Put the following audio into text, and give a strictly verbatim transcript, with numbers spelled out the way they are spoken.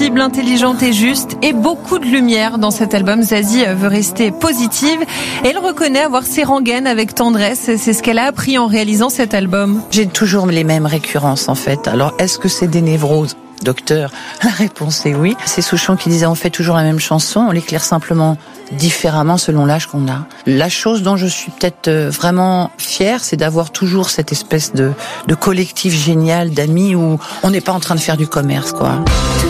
Intelligente et juste et beaucoup de lumière dans cet album. Zazie veut rester positive et elle reconnaît avoir ses rengaines avec tendresse. C'est ce qu'elle a appris en réalisant cet album. J'ai toujours les mêmes récurrences en fait. Alors est-ce que c'est des névroses ? Docteur, la réponse est oui. C'est Souchon qui disait on fait toujours la même chanson, on l'éclaire simplement différemment selon l'âge qu'on a. La chose dont je suis peut-être vraiment fière, c'est d'avoir toujours cette espèce de, de collectif génial d'amis où on n'est pas en train de faire du commerce, quoi.